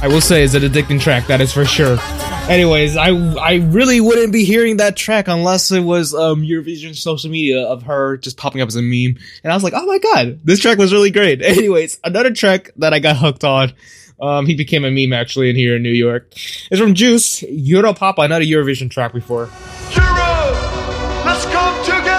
I will say it's an addicting track, that is for sure. Anyways, I really wouldn't be hearing that track unless it was Eurovision social media of her just popping up as a meme. And I was like, oh my god, this track was really great. Anyways, another track that I got hooked on, he became a meme actually in here in New York, is from Juice, Europapa, another Eurovision track before. Europe, let's come together.